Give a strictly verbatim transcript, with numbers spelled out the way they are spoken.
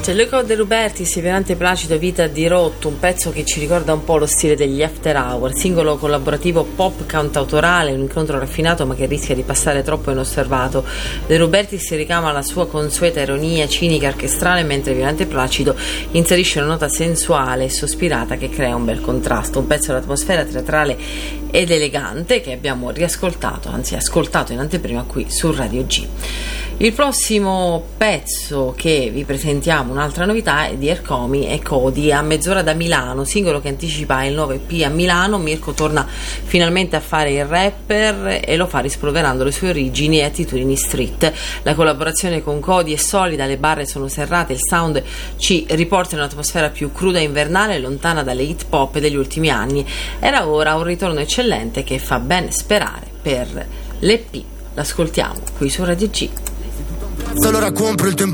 Esatto, Le Code Rubertis, Violante Placido, Vita di Rotto, un pezzo che ci ricorda un po' lo stile degli After Hour, singolo collaborativo pop cantautorale, un incontro raffinato ma che rischia di passare troppo inosservato. De Rubertis si ricama la sua consueta ironia cinica orchestrale, mentre Violante Placido inserisce una nota sensuale e sospirata che crea un bel contrasto, un pezzo d'atmosfera teatrale ed elegante che abbiamo riascoltato, anzi ascoltato in anteprima qui su Radio G. Il prossimo pezzo che vi presentiamo, un'altra novità, è di Ercomi e Cody, A mezz'ora da Milano, singolo che anticipa il nuovo E P a Milano. Mirko torna finalmente a fare il rapper e lo fa rispolverando le sue origini e attitudini street. La collaborazione con Cody è solida, le barre sono serrate, il sound ci riporta in un'atmosfera più cruda e invernale, lontana dalle hit pop degli ultimi anni. Era ora un ritorno eccellente che fa ben sperare per l'E P. L'ascoltiamo qui su Radio G. Allora compro il tempo